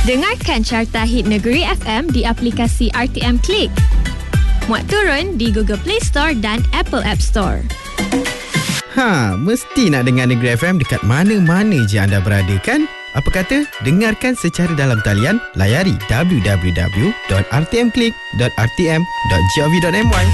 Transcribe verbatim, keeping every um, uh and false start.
Dengarkan Carta Hit Negeri F M di aplikasi R T M Click. Muat turun di Google Play Store dan Apple App Store. Ha, mesti nak dengar Negeri F M dekat mana-mana je anda berada kan? Apa kata dengarkan secara dalam talian, layari w w w dot r t m click dot r t m dot gov dot m y.